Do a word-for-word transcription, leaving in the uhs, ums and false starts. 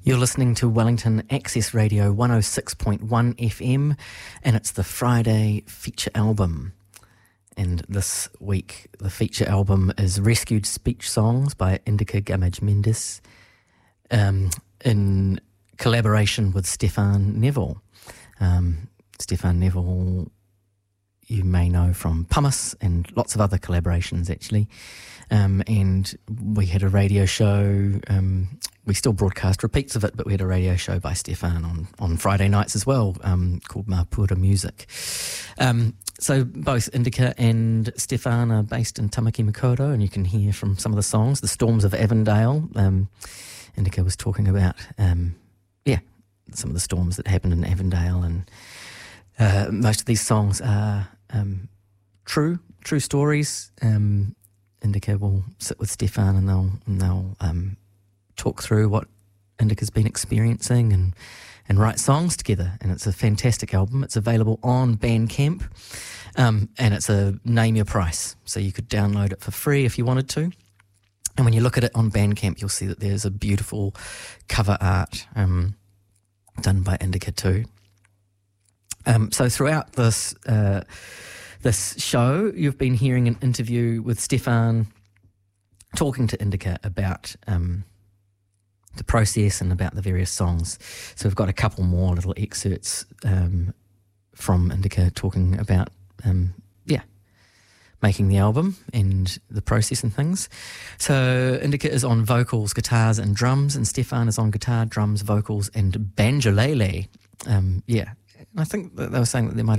You're listening to Wellington Access Radio one oh six point one F M, and it's the Friday feature album. And this week, the feature album is Rescued Speech Songs by Indika Gamage Mendes, um, in collaboration with Stefan Neville. Um, Stefan Neville, you may know from Pumice and lots of other collaborations, actually. Um, and we had a radio show, um, we still broadcast repeats of it, but we had a radio show by Stefan on, on Friday nights as well, um, called Mapura Music. Um, so both Indika and Stefan are based in Tamaki Makaurau, and you can hear from some of the songs, The Storms of Avondale. Um, Indika was talking about, um, yeah, some of the storms that happened in Avondale, and uh, most of these songs are um, true, true stories. Um, Indika will sit with Stefan and they'll and they'll um, talk through what Indika's been experiencing and, and write songs together. And it's a fantastic album. It's available on Bandcamp, um, and it's a name your price. So you could download it for free if you wanted to. And when you look at it on Bandcamp, you'll see that there's a beautiful cover art um, done by Indika too. Um, so throughout this uh, this show, you've been hearing an interview with Stefan talking to Indika about um, the process and about the various songs. So we've got a couple more little excerpts um, from Indika talking about, um, yeah, making the album and the process and things. So Indika is on vocals, guitars and drums, and Stefan is on guitar, drums, vocals and banjolele. Um, yeah, I think that they were saying that there might have